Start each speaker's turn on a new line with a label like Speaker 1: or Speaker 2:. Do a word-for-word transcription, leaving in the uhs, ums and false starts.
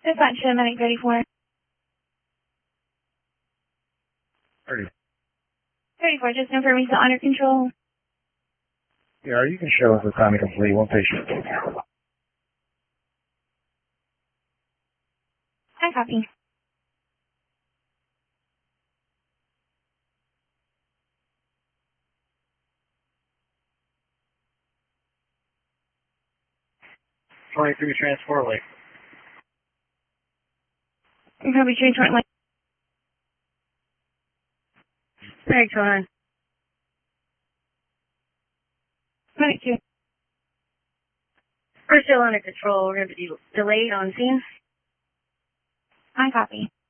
Speaker 1: Dispatch to medic thirty-four.
Speaker 2: thirty.
Speaker 1: thirty-four, just confirm he's under control.
Speaker 2: Yeah, you can show us the time to complete. One patient.
Speaker 1: I copy.
Speaker 2: twenty-three transport late.
Speaker 1: Copy, transport lane.
Speaker 3: Thanks, on.
Speaker 1: Medic two.
Speaker 3: We're still under control. We're going to be delayed on scene.
Speaker 1: I copy.